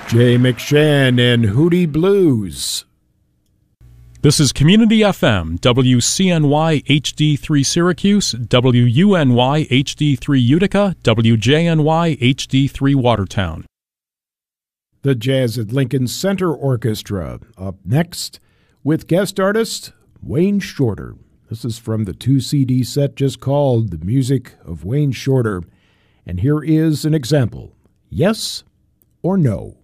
Jay McShann and Hootie Blues. This is Community FM, WCNY HD3 Syracuse, WUNY HD3 Utica, WJNY HD3 Watertown. The Jazz at Lincoln Center Orchestra, up next with guest artist Wayne Shorter. This is from the 2-CD set just called The Music of Wayne Shorter. And here is an example. Yes or no?